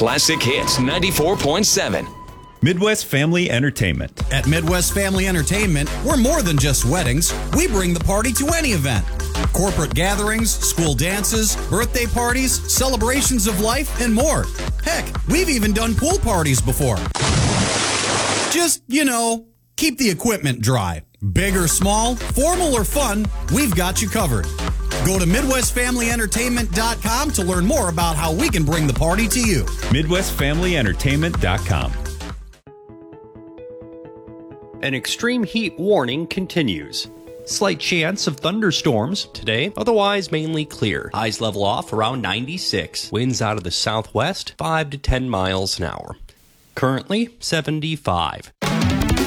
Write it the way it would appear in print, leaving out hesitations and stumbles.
Classic Hits 94.7. Midwest Family Entertainment. At Midwest Family Entertainment, we're more than just weddings. We bring the party to any event. Corporate gatherings, school dances, birthday parties, celebrations of life, and more. Heck, we've even done pool parties before. Just, keep the equipment dry. Big or small, formal or fun, we've got you covered. Go to MidwestFamilyEntertainment.com to learn more about how we can bring the party to you. MidwestFamilyEntertainment.com. An extreme heat warning continues. Slight chance of thunderstorms today, otherwise mainly clear. Highs level off around 96. Winds out of the southwest, 5 to 10 miles an hour. Currently 75.